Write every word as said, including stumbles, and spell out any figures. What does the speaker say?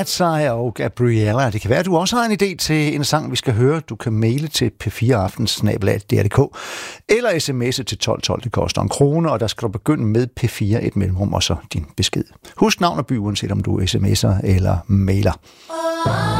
Cat's Eye og Gabriella. Det kan være, at du også har en idé til en sang, vi skal høre. Du kan maile til p fire aften snabel-a d r punktum d k eller sms'e til tolv tolv. Det koster en krone, og der skal du begynde med P fire, et mellemrum og så din besked. Husk navn og by, uanset om du sms'er eller mailer.